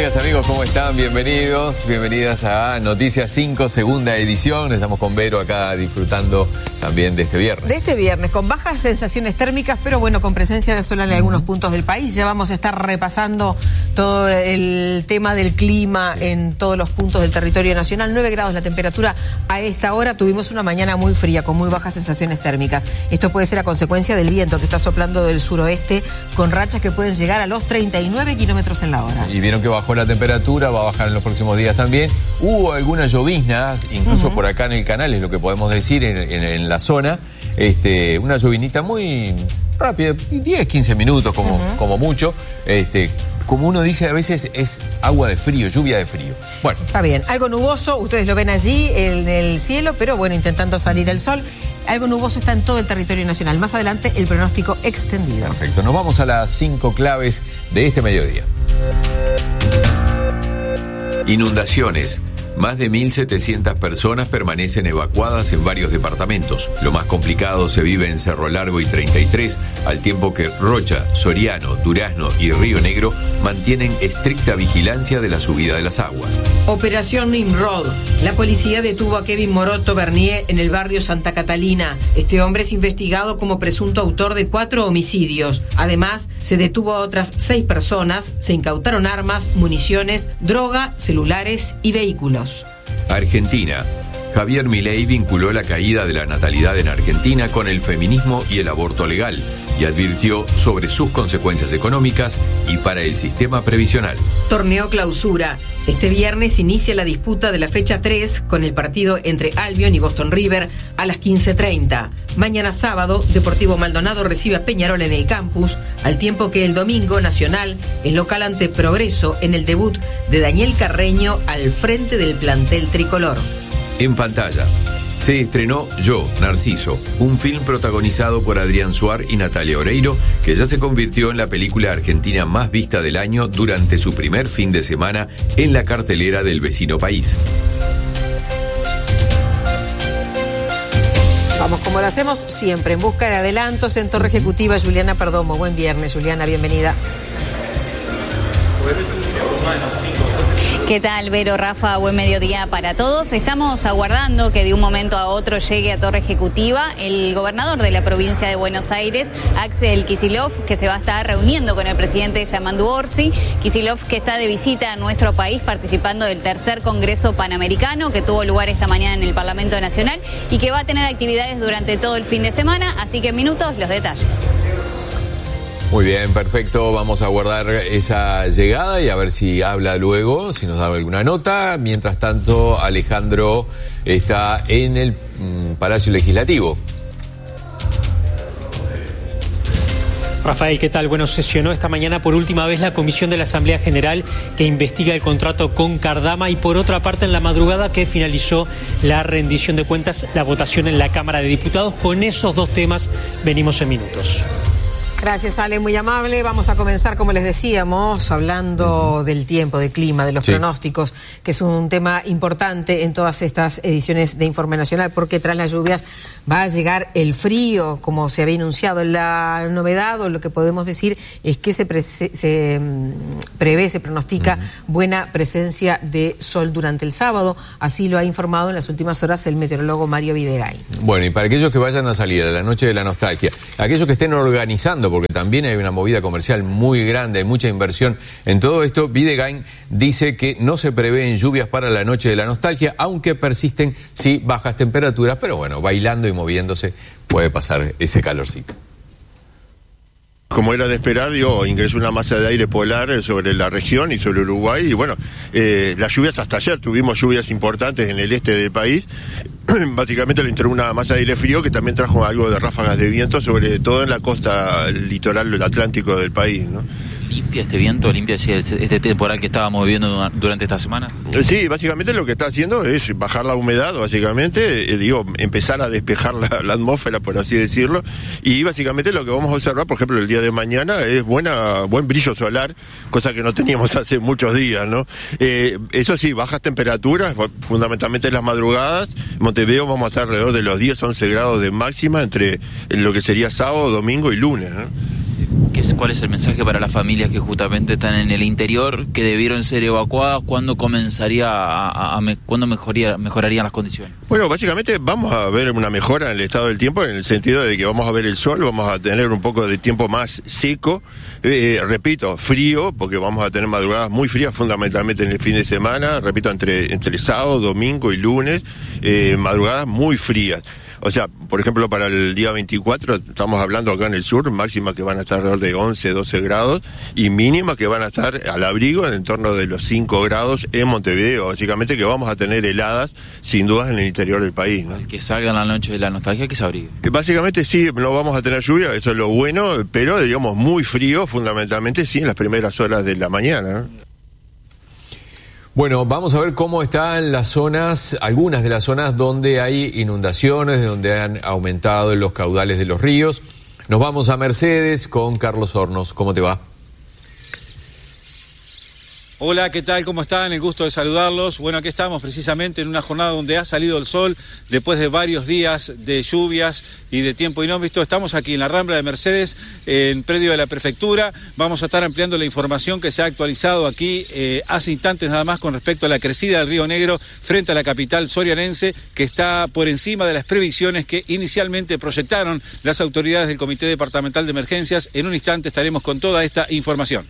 días, amigos, ¿cómo están? Bienvenidos, bienvenidas a Noticias 5, segunda edición. Estamos con Vero acá disfrutando también de este viernes. De este viernes, con bajas sensaciones térmicas, pero bueno, con presencia de sol en algunos puntos del país. Ya vamos a estar repasando todo el tema del clima en todos los puntos del territorio nacional. 9 grados la temperatura a esta hora. Tuvimos una mañana muy fría, con muy bajas sensaciones térmicas. Esto puede ser a consecuencia del viento que está soplando del suroeste, con rachas que pueden llegar a los 39 kilómetros en la hora. Y vieron que bajó la temperatura, va a bajar en los próximos días también. Hubo alguna llovizna, incluso por acá en el canal, es lo que podemos decir, en la zona. Una llovinita muy rápida, 10, 15 minutos como mucho. Como uno dice, a veces es agua de frío, lluvia de frío. Bueno. Está bien, algo nuboso, ustedes lo ven allí en el cielo, pero bueno, intentando salir el sol. Algo nuboso está en todo el territorio nacional. Más adelante, el pronóstico extendido. Perfecto, nos vamos a las 5 claves de este mediodía. Inundaciones. Más de 1.700 personas permanecen evacuadas en varios departamentos. Lo más complicado se vive en Cerro Largo y 33, al tiempo que Rocha, Soriano, Durazno y Río Negro mantienen estricta vigilancia de la subida de las aguas. Operación Nimrod. La policía detuvo a Kevin Moroto Bernier en el barrio Santa Catalina. Este hombre es investigado como presunto autor de 4 homicidios. Además, se detuvo a otras 6 personas, se incautaron armas, municiones, droga, celulares y vehículos. Argentina. Javier Milei vinculó la caída de la natalidad en Argentina con el feminismo y el aborto legal y advirtió sobre sus consecuencias económicas y para el sistema previsional. Torneo Clausura. Este viernes inicia la disputa de la fecha 3 con el partido entre Albion y Boston River a las 15:30. Mañana sábado, Deportivo Maldonado recibe a Peñarol en el campus, al tiempo que el domingo Nacional es local ante Progreso en el debut de Daniel Carreño al frente del plantel tricolor. En pantalla, se estrenó Yo, Narciso, un film protagonizado por Adrián Suar y Natalia Oreiro, que ya se convirtió en la película argentina más vista del año durante su primer fin de semana en la cartelera del vecino país. Vamos, como lo hacemos siempre, en busca de adelantos en Torre Ejecutiva. Juliana Perdomo, buen viernes, Juliana, bienvenida. ¿Qué tal, Vero, Rafa? Buen mediodía para todos. Estamos aguardando que de un momento a otro llegue a Torre Ejecutiva el gobernador de la provincia de Buenos Aires, Axel Kicillof, que se va a estar reuniendo con el presidente Yamandu Orsi. Kicillof, que está de visita a nuestro país participando del tercer Congreso Panamericano que tuvo lugar esta mañana en el Parlamento Nacional y que va a tener actividades durante todo el fin de semana. Así que en minutos los detalles. Muy bien, perfecto. Vamos a guardar esa llegada y a ver si habla luego, si nos da alguna nota. Mientras tanto, Alejandro está en el Palacio Legislativo. Rafael, ¿qué tal? Bueno, sesionó esta mañana por última vez la Comisión de la Asamblea General que investiga el contrato con Cardama y por otra parte en la madrugada que finalizó la rendición de cuentas, la votación en la Cámara de Diputados. Con esos dos temas venimos en minutos. Gracias, Ale, muy amable. Vamos a comenzar, como les decíamos, hablando del tiempo, del clima, de los pronósticos, que es un tema importante en todas estas ediciones de Informe Nacional, porque tras las lluvias va a llegar el frío, como se había anunciado. La novedad, o lo que podemos decir, es que se pronostica buena presencia de sol durante el sábado. Así lo ha informado en las últimas horas el meteorólogo Mario Videgain. Bueno, y para aquellos que vayan a salir a la noche de la nostalgia, aquellos que estén organizando, porque también hay una movida comercial muy grande, hay mucha inversión en todo esto, Videgain dice que no se prevén lluvias para la noche de la nostalgia, aunque persisten sí bajas temperaturas, pero bueno, bailando y moviéndose puede pasar ese calorcito. Como era de esperar, ingresó una masa de aire polar sobre la región y sobre Uruguay, y bueno, las lluvias hasta ayer, tuvimos lluvias importantes en el este del país. Básicamente le entró una masa de aire frío que también trajo algo de ráfagas de viento, sobre todo en la costa litoral del Atlántico del país, ¿no? ¿Limpia este viento? ¿Limpia este temporal que estábamos viviendo durante esta semana? Sí, básicamente lo que está haciendo es bajar la humedad, básicamente, empezar a despejar la atmósfera, por así decirlo, y básicamente lo que vamos a observar, por ejemplo, el día de mañana es buen brillo solar, cosa que no teníamos hace muchos días, ¿no? Eso sí, bajas temperaturas, fundamentalmente en las madrugadas. En Montevideo vamos a estar alrededor de los 10-11 grados de máxima entre lo que sería sábado, domingo y lunes, ¿no? ¿Cuál es el mensaje para las familias que justamente están en el interior, que debieron ser evacuadas? ¿Cuándo cuándo mejorarían las condiciones? Bueno, básicamente vamos a ver una mejora en el estado del tiempo, en el sentido de que vamos a ver el sol, vamos a tener un poco de tiempo más seco, repito, frío, porque vamos a tener madrugadas muy frías, fundamentalmente en el fin de semana, repito, entre sábado, domingo y lunes, madrugadas muy frías. O sea, por ejemplo, para el día 24, estamos hablando acá en el sur, máximas que van a estar alrededor de 11, 12 grados, y mínimas que van a estar al abrigo en torno de los 5 grados en Montevideo. Básicamente que vamos a tener heladas, sin dudas, en el interior del país, ¿no? El que salga en la noche de la nostalgia, que se abrigue. Básicamente sí, no vamos a tener lluvia, eso es lo bueno, pero digamos muy frío, fundamentalmente sí, en las primeras horas de la mañana, ¿no? Bueno, vamos a ver cómo están las zonas, algunas de las zonas donde hay inundaciones, donde han aumentado los caudales de los ríos. Nos vamos a Mercedes con Carlos Hornos. ¿Cómo te va? Hola, ¿qué tal? ¿Cómo están? El gusto de saludarlos. Bueno, aquí estamos precisamente en una jornada donde ha salido el sol después de varios días de lluvias y de tiempo inhóspito. Estamos aquí en la Rambla de Mercedes, en predio de la Prefectura. Vamos a estar ampliando la información que se ha actualizado aquí hace instantes nada más con respecto a la crecida del Río Negro frente a la capital sorianense, que está por encima de las previsiones que inicialmente proyectaron las autoridades del Comité Departamental de Emergencias. En un instante estaremos con toda esta información.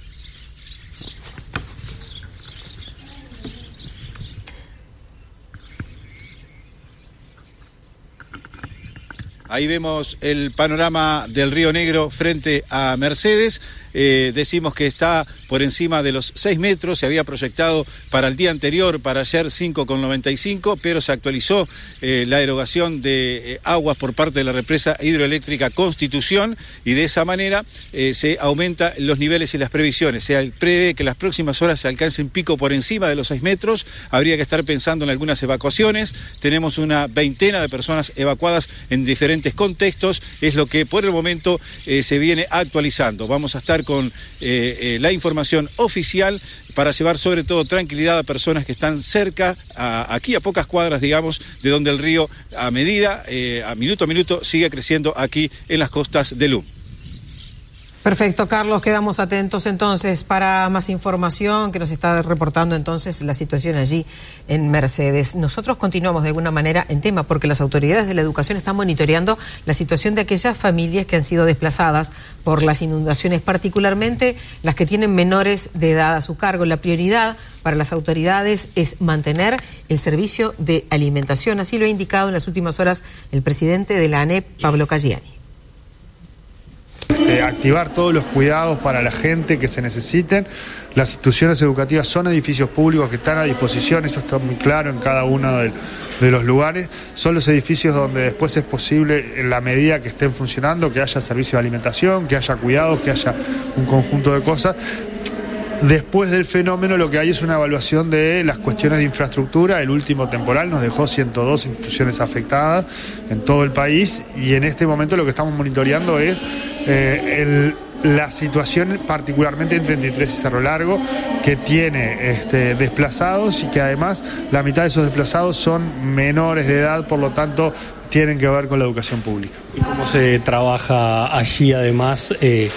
Ahí vemos el panorama del Río Negro frente a Mercedes. Decimos que está por encima de los 6 metros, se había proyectado para el día anterior, para ayer 5,95, pero se actualizó la erogación de aguas por parte de la represa hidroeléctrica Constitución, y de esa manera se aumentan los niveles y las previsiones. Se prevé que las próximas horas se alcance un pico por encima de los 6 metros, habría que estar pensando en algunas evacuaciones. Tenemos una veintena de personas evacuadas en diferentes contextos, es lo que por el momento se viene actualizando. Vamos a estar con la información oficial para llevar sobre todo tranquilidad a personas que están cerca, aquí a pocas cuadras, digamos, de donde el río a minuto a minuto, sigue creciendo aquí en las costas de Lum. Perfecto, Carlos, quedamos atentos entonces para más información que nos está reportando entonces la situación allí en Mercedes. Nosotros continuamos de alguna manera en tema porque las autoridades de la educación están monitoreando la situación de aquellas familias que han sido desplazadas por las inundaciones, particularmente las que tienen menores de edad a su cargo. La prioridad para las autoridades es mantener el servicio de alimentación, así lo ha indicado en las últimas horas el presidente de la ANEP, Pablo Caggiani. Activar todos los cuidados para la gente que se necesiten. Las instituciones educativas son edificios públicos que están a disposición, eso está muy claro en cada uno de los lugares. Son los edificios donde después es posible, en la medida que estén funcionando, que haya servicio de alimentación, que haya cuidados, que haya un conjunto de cosas. Después del fenómeno lo que hay es una evaluación de las cuestiones de infraestructura. El último temporal nos dejó 102 instituciones afectadas en todo el país, y en este momento lo que estamos monitoreando es la situación particularmente en 33 y Cerro Largo, que tiene desplazados, y que además la mitad de esos desplazados son menores de edad, por lo tanto tienen que ver con la educación pública. ¿Y cómo se trabaja allí además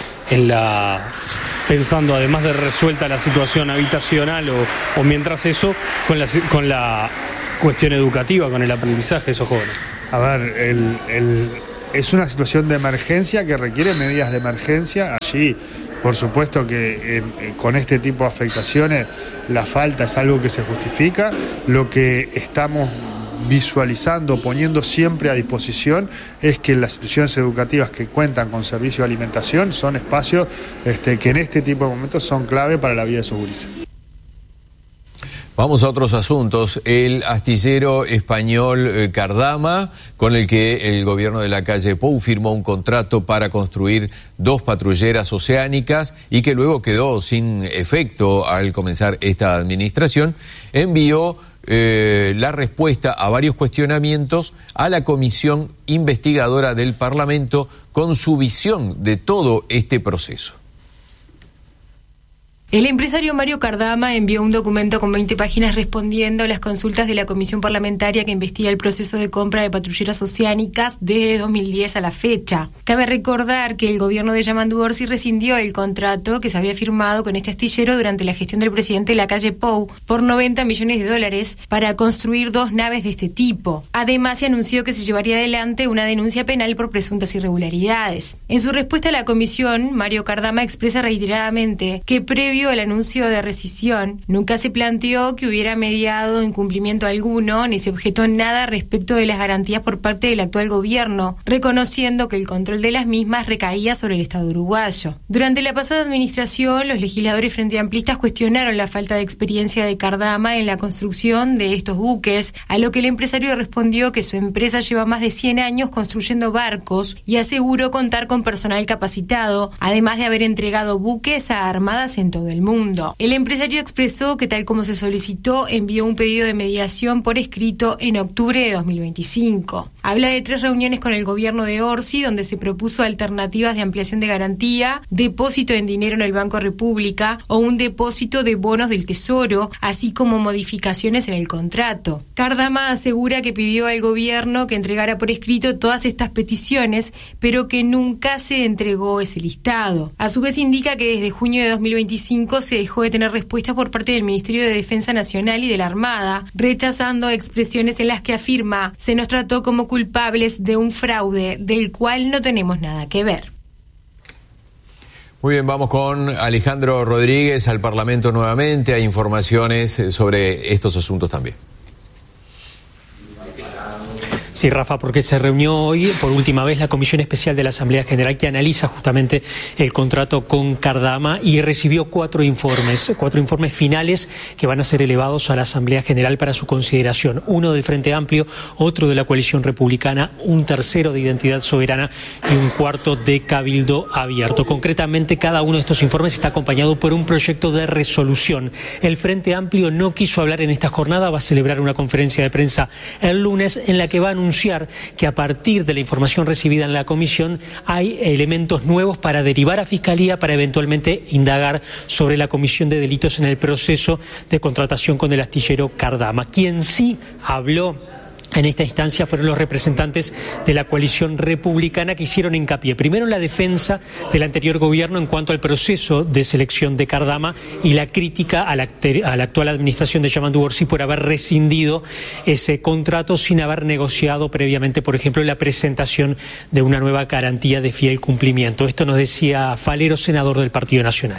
pensando, además de resuelta la situación habitacional o mientras eso, con la cuestión educativa, con el aprendizaje de esos jóvenes? A ver, es una situación de emergencia que requiere medidas de emergencia. Allí, por supuesto que con este tipo de afectaciones la falta es algo que se justifica. Lo que estamos visualizando, poniendo siempre a disposición, es que las instituciones educativas que cuentan con servicio de alimentación son espacios que en este tipo de momentos son clave para la vida de sus gurises. Vamos a otros asuntos. El astillero español Cardama, con el que el gobierno de la calle Pou firmó un contrato para construir 2 patrulleras oceánicas y que luego quedó sin efecto al comenzar esta administración, envió la respuesta a varios cuestionamientos a la comisión investigadora del Parlamento con su visión de todo este proceso. El empresario Mario Cardama envió un documento con 20 páginas respondiendo a las consultas de la comisión parlamentaria que investiga el proceso de compra de patrulleras oceánicas desde 2010 a la fecha. Cabe recordar que el gobierno de Yamandu Orsi rescindió el contrato que se había firmado con este astillero durante la gestión del presidente Lacalle Pou por $90 millones para construir 2 naves de este tipo. Además, se anunció que se llevaría adelante una denuncia penal por presuntas irregularidades. En su respuesta a la comisión, Mario Cardama expresa reiteradamente que previo al anuncio de rescisión, nunca se planteó que hubiera mediado incumplimiento alguno, ni se objetó nada respecto de las garantías por parte del actual gobierno, reconociendo que el control de las mismas recaía sobre el Estado uruguayo. Durante la pasada administración, los legisladores frente amplistas cuestionaron la falta de experiencia de Cardama en la construcción de estos buques, a lo que el empresario respondió que su empresa lleva más de 100 años construyendo barcos y aseguró contar con personal capacitado, además de haber entregado buques a armadas en todo el mundo. El empresario expresó que, tal como se solicitó, envió un pedido de mediación por escrito en octubre de 2025. Habla de 3 reuniones con el gobierno de Orsi, donde se propuso alternativas de ampliación de garantía, depósito en dinero en el Banco República o un depósito de bonos del Tesoro, así como modificaciones en el contrato. Cardama asegura que pidió al gobierno que entregara por escrito todas estas peticiones, pero que nunca se entregó ese listado. A su vez indica que desde junio de 2025 se dejó de tener respuestas por parte del Ministerio de Defensa Nacional y de la Armada, rechazando expresiones en las que afirma: se nos trató como culpables de un fraude del cual no tenemos nada que ver. Muy bien, vamos con Alejandro Rodríguez al Parlamento nuevamente. Hay informaciones sobre estos asuntos también. Sí, Rafa, porque se reunió hoy por última vez la Comisión Especial de la Asamblea General que analiza justamente el contrato con Cardama y recibió 4 informes finales que van a ser elevados a la Asamblea General para su consideración. Uno del Frente Amplio, otro de la Coalición Republicana, un tercero de Identidad Soberana y un cuarto de Cabildo Abierto. Concretamente, cada uno de estos informes está acompañado por un proyecto de resolución. El Frente Amplio no quiso hablar en esta jornada, va a celebrar una conferencia de prensa el lunes en la que va a anunciar que a partir de la información recibida en la comisión hay elementos nuevos para derivar a Fiscalía para eventualmente indagar sobre la comisión de delitos en el proceso de contratación con el astillero Cardama. Quien sí habló en esta instancia fueron los representantes de la coalición republicana que hicieron hincapié primero en la defensa del anterior gobierno en cuanto al proceso de selección de Cardama y la crítica a la actual administración de Yamandu Orsi por haber rescindido ese contrato sin haber negociado previamente, por ejemplo, la presentación de una nueva garantía de fiel cumplimiento. Esto nos decía Falero, senador del Partido Nacional.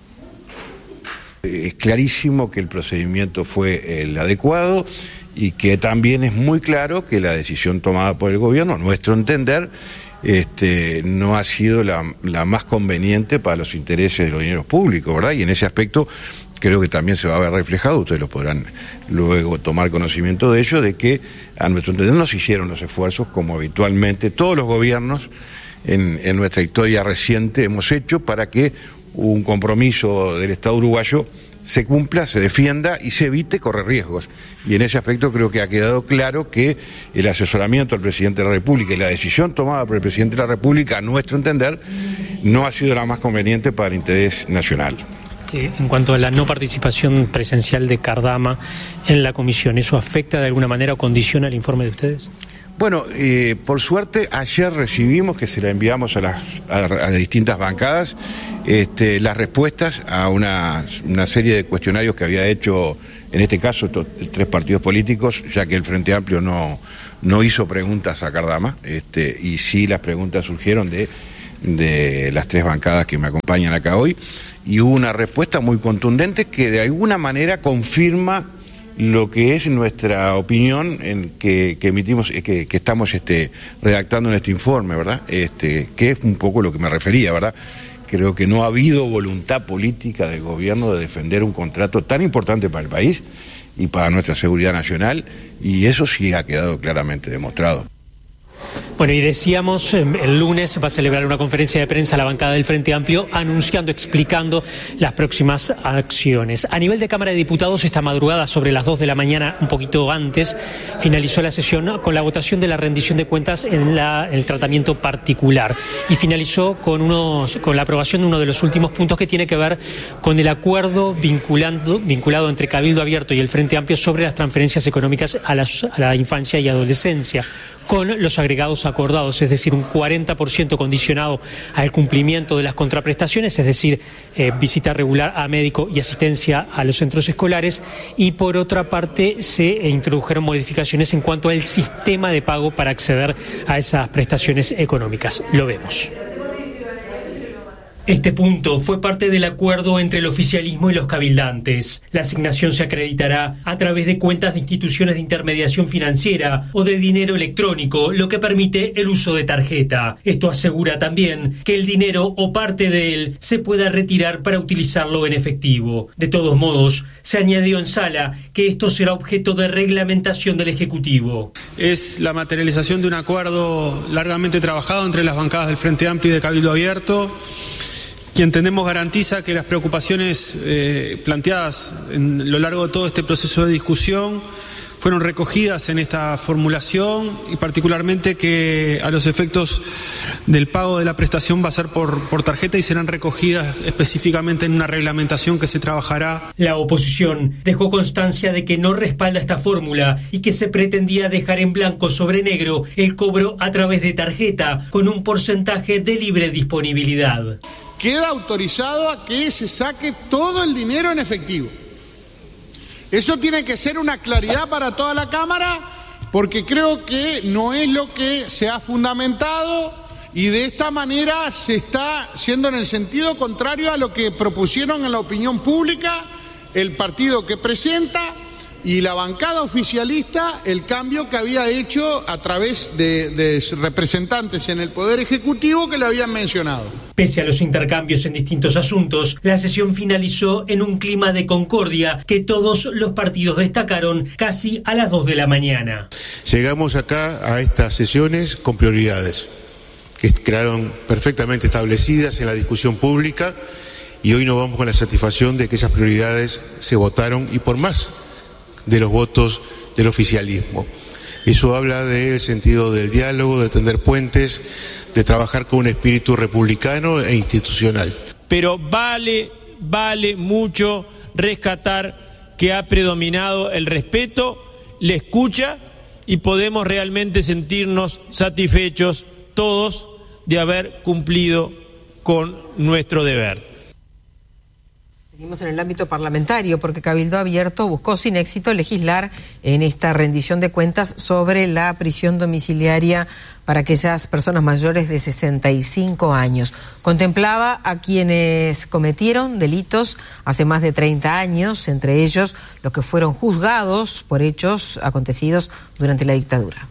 Es clarísimo que el procedimiento fue el adecuado y que también es muy claro que la decisión tomada por el gobierno, a nuestro entender, no ha sido la más conveniente para los intereses de los dineros públicos, ¿verdad? Y en ese aspecto creo que también se va a ver reflejado, ustedes lo podrán luego tomar conocimiento de ello, de que a nuestro entender no se hicieron los esfuerzos como habitualmente todos los gobiernos en nuestra historia reciente hemos hecho para que un compromiso del Estado uruguayo se cumpla, se defienda y se evite correr riesgos. Y en ese aspecto creo que ha quedado claro que el asesoramiento al presidente de la República y la decisión tomada por el presidente de la República, a nuestro entender, no ha sido la más conveniente para el interés nacional. En cuanto a la no participación presencial de Cardama en la comisión, ¿eso afecta de alguna manera o condiciona el informe de ustedes? Bueno, por suerte ayer recibimos, que se la enviamos a las distintas bancadas, las respuestas a una serie de cuestionarios que había hecho, en este caso, 3 partidos políticos, ya que el Frente Amplio no hizo preguntas a Cardama, y sí las preguntas surgieron de las 3 bancadas que me acompañan acá hoy, y hubo una respuesta muy contundente que de alguna manera confirma lo que es nuestra opinión en que emitimos, que estamos redactando en este informe, ¿verdad? Que es un poco lo que me refería, ¿verdad? Creo que no ha habido voluntad política del gobierno de defender un contrato tan importante para el país y para nuestra seguridad nacional, y eso sí ha quedado claramente demostrado. Bueno, y decíamos, el lunes va a celebrar una conferencia de prensa la bancada del Frente Amplio anunciando, explicando las próximas acciones. A nivel de Cámara de Diputados, esta madrugada sobre las 2 de la mañana, un poquito antes, finalizó la sesión con la votación de la rendición de cuentas en el tratamiento particular y finalizó con la aprobación de uno de los últimos puntos que tiene que ver con el acuerdo vinculado entre Cabildo Abierto y el Frente Amplio sobre las transferencias económicas a la infancia y adolescencia, con los agregados acordados, es decir, un 40% condicionado al cumplimiento de las contraprestaciones, es decir, visita regular a médico y asistencia a los centros escolares, y por otra parte se introdujeron modificaciones en cuanto al sistema de pago para acceder a esas prestaciones económicas. Lo vemos. Este punto fue parte del acuerdo entre el oficialismo y los cabildantes. La asignación se acreditará a través de cuentas de instituciones de intermediación financiera o de dinero electrónico, lo que permite el uso de tarjeta. Esto asegura también que el dinero o parte de él se pueda retirar para utilizarlo en efectivo. De todos modos, se añadió en sala que esto será objeto de reglamentación del Ejecutivo. Es la materialización de un acuerdo largamente trabajado entre las bancadas del Frente Amplio y de Cabildo Abierto, que entendemos garantiza que las preocupaciones planteadas en lo largo de todo este proceso de discusión fueron recogidas en esta formulación, y particularmente que a los efectos del pago de la prestación va a ser por tarjeta y serán recogidas específicamente en una reglamentación que se trabajará. La oposición dejó constancia de que no respalda esta fórmula y que se pretendía dejar en blanco sobre negro el cobro a través de tarjeta con un porcentaje de libre disponibilidad. Queda autorizado a que se saque todo el dinero en efectivo. Eso tiene que ser una claridad para toda la Cámara, porque creo que no es lo que se ha fundamentado y de esta manera se está yendo en el sentido contrario a lo que propusieron en la opinión pública el partido que presenta y la bancada oficialista, el cambio que había hecho a través de representantes en el Poder Ejecutivo que le habían mencionado. Pese a los intercambios en distintos asuntos, la sesión finalizó en un clima de concordia que todos los partidos destacaron casi a las 2 de la mañana. Llegamos acá a estas sesiones con prioridades que quedaron perfectamente establecidas en la discusión pública y hoy nos vamos con la satisfacción de que esas prioridades se votaron y por más de los votos del oficialismo. Eso habla del sentido del diálogo, de tender puentes, de trabajar con un espíritu republicano e institucional. Pero vale mucho rescatar que ha predominado el respeto, la escucha, y podemos realmente sentirnos satisfechos todos de haber cumplido con nuestro deber. Seguimos en el ámbito parlamentario porque Cabildo Abierto buscó sin éxito legislar en esta rendición de cuentas sobre la prisión domiciliaria para aquellas personas mayores de 65 años. Contemplaba a quienes cometieron delitos hace más de 30 años, entre ellos los que fueron juzgados por hechos acontecidos durante la dictadura.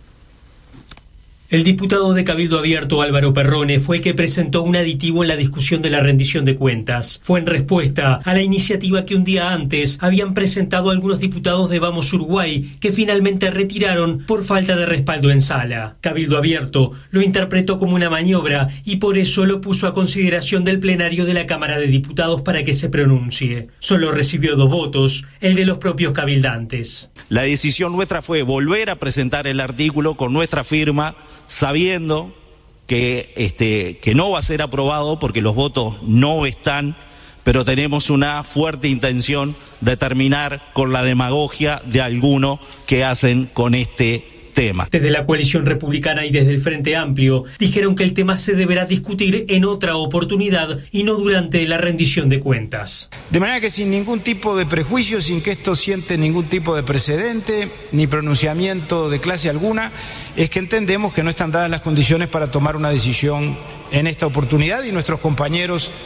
El diputado de Cabildo Abierto, Álvaro Perrone, fue el que presentó un aditivo en la discusión de la rendición de cuentas. Fue en respuesta a la iniciativa que un día antes habían presentado algunos diputados de Vamos Uruguay, que finalmente retiraron por falta de respaldo en sala. Cabildo Abierto lo interpretó como una maniobra y por eso lo puso a consideración del plenario de la Cámara de Diputados para que se pronuncie. Solo recibió 2 votos, el de los propios cabildantes. La decisión nuestra fue volver a presentar el artículo con nuestra firma, sabiendo que no va a ser aprobado porque los votos no están, pero tenemos una fuerte intención de terminar con la demagogia de algunos que hacen con este tema. Desde la coalición republicana y desde el Frente Amplio dijeron que el tema se deberá discutir en otra oportunidad y no durante la rendición de cuentas. De manera que sin ningún tipo de prejuicio, sin que esto siente ningún tipo de precedente ni pronunciamiento de clase alguna, es que entendemos que no están dadas las condiciones para tomar una decisión en esta oportunidad y nuestros compañeros